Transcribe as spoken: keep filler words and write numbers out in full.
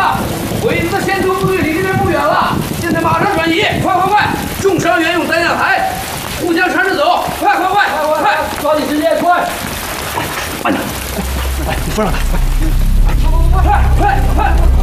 了，鬼子的先头部队离这边不远了，现在马上转移，快快快！重伤员用担架抬，互相搀着走，快快快快快！抓紧时间，快！慢点，哎，你扶上来，快！快快快快！